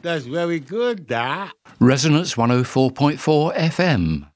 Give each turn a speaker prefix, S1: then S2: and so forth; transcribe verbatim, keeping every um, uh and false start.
S1: That's very good, that.
S2: Resonance one oh four point four F M.